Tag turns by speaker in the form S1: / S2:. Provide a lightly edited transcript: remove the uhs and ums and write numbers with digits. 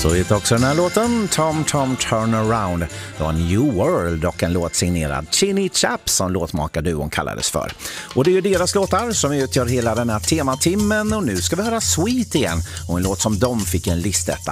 S1: Så heter också den här låten Tom Tom Turn Around. Det var New World och en låt signerad Chinny Chaps som låtmakarduon kallades för. Och det är ju deras låtar som utgör hela den här tematimmen, och nu ska vi höra Sweet igen och en låt som de fick en listetta.